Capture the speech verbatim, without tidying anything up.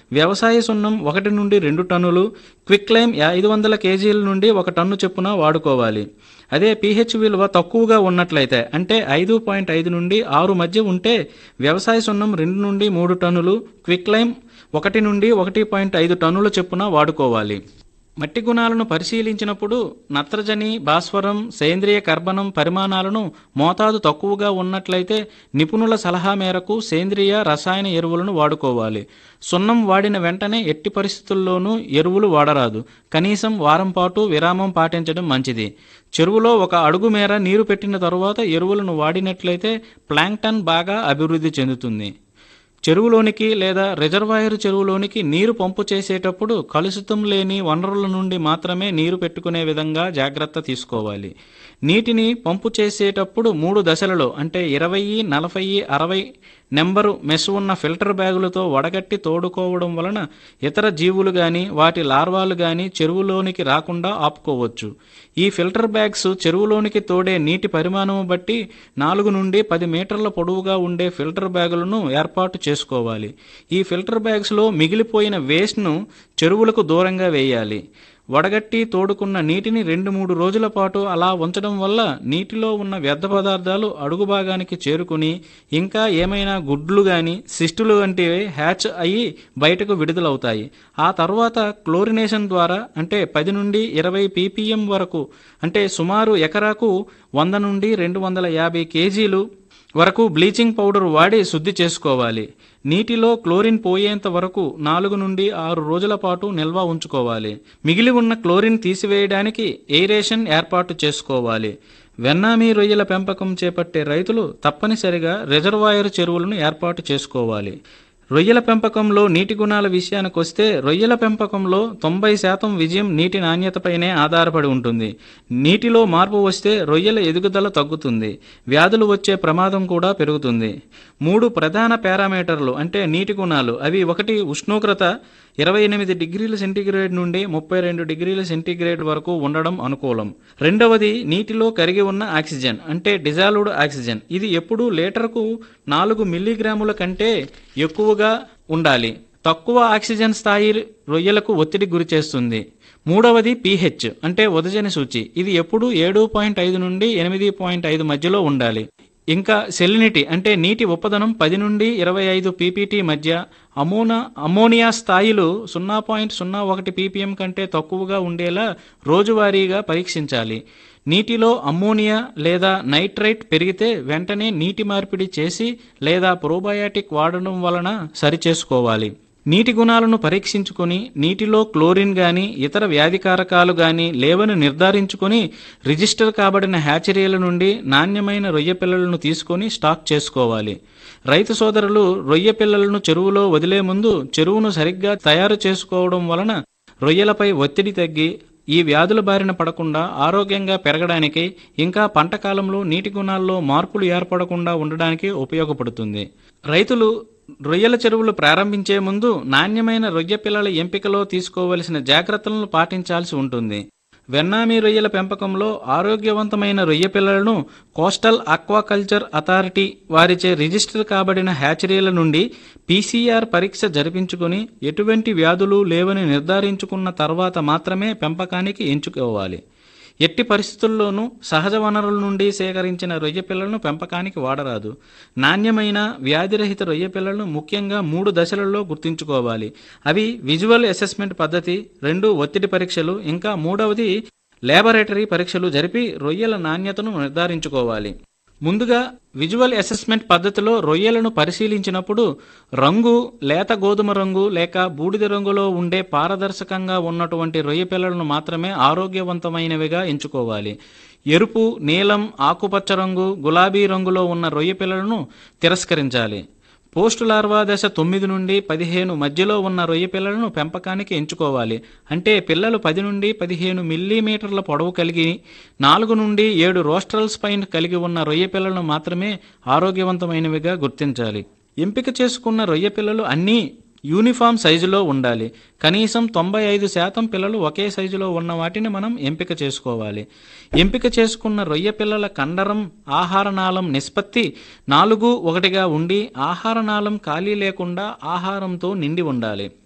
వ్యవసాయ సున్నం ఒకటి నుండి రెండు టన్నులు, క్విక్లైమ్ ఐదు వందల కేజీల నుండి ఒక టన్ను చొప్పున వాడుకోవాలి. అదే పీహెచ్ విలువ తక్కువగా ఉన్నట్లయితే అంటే ఐదు పాయింట్ ఐదు నుండి ఆరు మధ్య ఉంటే వ్యవసాయ సున్నం రెండు నుండి మూడు టన్నులు, క్విక్లైమ్ ఒకటి నుండి ఒకటి పాయింట్ ఐదు టన్నుల చొప్పున వాడుకోవాలి. మట్టి గుణాలను పరిశీలించినప్పుడు నత్రజని, భాస్వరం, సేంద్రియ కర్బనం పరిమాణాలను మోతాదు తక్కువగా ఉన్నట్లయితే నిపుణుల సలహా మేరకు సేంద్రియ, రసాయన ఎరువులను వాడుకోవాలి. సున్నం వాడిన వెంటనే ఎట్టి పరిస్థితుల్లోనూ ఎరువులు వాడరాదు. కనీసం వారం పాటు విరామం పాటించడం మంచిది. చెరువులో ఒక అడుగు మేర నీరు పెట్టిన తరువాత ఎరువులను వాడినట్లయితే ప్లాంక్టన్ బాగా అభివృద్ధి చెందుతుంది. చెరువులోనికి లేదా రిజర్వాయర్ చెరువులోనికి నీరు పంపు చేసేటప్పుడు కలుషితం లేని వనరుల నుండి మాత్రమే నీరు పెట్టుకునే విధంగా జాగ్రత్త తీసుకోవాలి. నీటిని పంపు చేసేటప్పుడు మూడు దశలలో అంటే ఇరవై, నలభై, అరవై నెంబరు మెస్ ఉన్న ఫిల్టర్ బ్యాగులతో వడగట్టి తోడుకోవడం వలన ఇతర జీవులు గాని వాటి లార్వాలు గాని చెరువులోనికి రాకుండా ఆపుకోవచ్చు. ఈ ఫిల్టర్ బ్యాగ్స్ చెరువులోనికి తోడే నీటి పరిమాణం బట్టి నాలుగు నుండి పది మీటర్ల పొడవుగా ఉండే ఫిల్టర్ బ్యాగులను ఏర్పాటు చేసుకోవాలి. ఈ ఫిల్టర్ బ్యాగ్స్లో మిగిలిపోయిన వేస్ట్ను చెరువులకు దూరంగా వేయాలి. వడగట్టి తోడుకున్న నీటిని రెండు మూడు రోజుల పాటు అలా ఉంచడం వల్ల నీటిలో ఉన్న వ్యర్థ పదార్థాలు అడుగు భాగానికి చేరుకుని ఇంకా ఏమైనా గుడ్లు గాని సిస్టులు వంటివి హ్యాచ్ అయ్యి బయటకు విడుదలవుతాయి. ఆ తర్వాత క్లోరినేషన్ ద్వారా అంటే పది నుండి ఇరవై పీపీఎం వరకు అంటే సుమారు ఎకరాకు వంద నుండి రెండు వందల యాభై కేజీలు వరకు బ్లీచింగ్ పౌడర్ వాడి శుద్ధి చేసుకోవాలి. నీటిలో క్లోరిన్ పోయేంత వరకు నాలుగు నుండి ఆరు రోజుల పాటు నిల్వ ఉంచుకోవాలి. మిగిలి ఉన్న క్లోరిన్ తీసివేయడానికి ఎయిరేషన్ ఏర్పాటు చేసుకోవాలి. వెన్నామీ రొయ్యల పెంపకం చేపట్టే రైతులు తప్పనిసరిగా రిజర్వాయర్ చెరువులను ఏర్పాటు చేసుకోవాలి. రొయ్యల పెంపకంలో నీటి గుణాల విషయానికి వస్తే రొయ్యల పెంపకంలో తొంభై శాతం విజయం నీటి నాణ్యతపైనే ఆధారపడి ఉంటుంది. నీటిలో మార్పు వస్తే రొయ్యల ఎదుగుదల తగ్గుతుంది, వ్యాధులు వచ్చే ప్రమాదం కూడా పెరుగుతుంది. మూడు ప్రధాన పారామీటర్లు అంటే నీటి గుణాలు అవి ఒకటి ఉష్ణోగ్రత ఇరవై ఎనిమిది డిగ్రీల సెంటీగ్రేడ్ నుండి ముప్పై రెండు డిగ్రీల సెంటీగ్రేడ్ వరకు ఉండడం అనుకూలం. రెండవది నీటిలో కరిగి ఉన్న ఆక్సిజన్ అంటే డిజాల్వ్డ్ ఆక్సిజన్. ఇది ఎప్పుడూ లీటర్కు నాలుగు మిల్లీగ్రాముల కంటే ఎక్కువగా ఉండాలి. తక్కువ ఆక్సిజన్ స్థాయి రొయ్యలకు ఒత్తిడి గురి చేస్తుంది. మూడవది పీహెచ్ అంటే ఉదజని సూచి. ఇది ఎప్పుడూ ఏడు పాయింట్ ఐదు నుండి ఎనిమిది పాయింట్ ఐదు మధ్యలో ఉండాలి. ఇంకా సెలినిటీ అంటే నీటి ఉపదనం పది నుండి ఇరవై ఐదు పీపీటీ మధ్య, అమోనా అమోనియా స్థాయిలు సున్నా పాయింట్ సున్నా ఒకటి పీపీఎం కంటే తక్కువగా ఉండేలా రోజువారీగా పరీక్షించాలి. నీటిలో అమ్మోనియా లేదా నైట్రైట్ పెరిగితే వెంటనే నీటి మార్పిడి చేసి లేదా ప్రోబయాటిక్ వాడడం వలన సరిచేసుకోవాలి. నీటి గుణాలను పరీక్షించుకొని నీటిలో క్లోరిన్ గాని ఇతర వ్యాధికారకాలు గాని లేవని నిర్ధారించుకొని రిజిస్టర్ కాబడిన హ్యాచరీల నుండి నాణ్యమైన రొయ్య పిల్లలను తీసుకొని స్టాక్ చేసుకోవాలి. రైతు సోదరులు రొయ్య పిల్లలను చెరువులో వదిలే ముందు చెరువును సరిగ్గా తయారు చేసుకోవడం వలన రొయ్యలపై ఒత్తిడి తగ్గి ఈ వ్యాధుల బారిన పడకుండా ఆరోగ్యంగా పెరగడానికి ఇంకా పంట కాలంలో నీటి గుణాల్లో మార్పులు ఏర్పడకుండా ఉండడానికి ఉపయోగపడుతుంది. రైతులు రొయ్యల చెరువులు ప్రారంభించే ముందు నాణ్యమైన రొయ్య పిల్లల ఎంపికలో తీసుకోవలసిన జాగ్రత్తలను పాటించాల్సి ఉంటుంది. వెన్నామీ రొయ్యల పెంపకంలో ఆరోగ్యవంతమైన రొయ్య పిల్లలను కోస్టల్ ఆక్వాకల్చర్ అథారిటీ వారిచే రిజిస్టర్ కాబడిన హ్యాచరీల నుండి పీసీఆర్ పరీక్ష జరిపించుకుని ఎటువంటి వ్యాధులు లేవని నిర్ధారించుకున్న తర్వాత మాత్రమే పెంపకానికి ఎంచుకోవాలి. ఎట్టి పరిస్థితుల్లోనూ సహజ వనరుల నుండి సేకరించిన రొయ్య పిల్లలను పెంపకానికి వాడరాదు. నాణ్యమైన వ్యాధిరహిత రొయ్య పిల్లలను ముఖ్యంగా మూడు దశలలో గుర్తుంచుకోవాలి. అవి విజువల్ అసెస్మెంట్ పద్ధతి, రెండు ఒత్తిడి పరీక్షలు, ఇంకా మూడవది ల్యాబొరేటరీ పరీక్షలు జరిపి రొయ్యల నాణ్యతను నిర్ధారించుకోవాలి. ముందుగా విజువల్ అసెస్మెంట్ పద్ధతిలో రొయ్యలను పరిశీలించినప్పుడు రంగు లేత గోధుమ రంగు లేక బూడిద రంగులో ఉండే పారదర్శకంగా ఉన్నటువంటి రొయ్య పిల్లలను మాత్రమే ఆరోగ్యవంతమైనవిగా ఎంచుకోవాలి. ఎరుపు, నీలం, ఆకుపచ్చ రంగు, గులాబీ రంగులో ఉన్న రొయ్య పిల్లలను తిరస్కరించాలి. పోస్ట్ లార్వా దశ తొమ్మిది నుండి పదిహేను మధ్యలో ఉన్న రొయ్య పిల్లలను పెంపకానికి ఎంచుకోవాలి. అంటే పిల్లలు పది నుండి పదిహేను మిల్లీమీటర్ల పొడవు కలిగి నాలుగు నుండి ఏడు రోస్ట్రల్ స్పైన్ కలిగి ఉన్న రొయ్య పిల్లలను మాత్రమే ఆరోగ్యవంతమైనవిగా గుర్తించాలి. ఎంపిక చేసుకున్న రొయ్య పిల్లలు అన్నీ యూనిఫామ్ సైజులో ఉండాలి. కనీసం తొంభై ఐదు శాతం పిల్లలు ఒకే సైజులో ఉన్న వాటిని మనం ఎంపిక చేసుకోవాలి. ఎంపిక చేసుకున్న రొయ్య పిల్లల కండరం ఆహారనాళం నిష్పత్తి నాలుగు ఒకటిగా ఉండి ఆహారనాళం ఖాళీ లేకుండా ఆహారంతో నిండి ఉండాలి.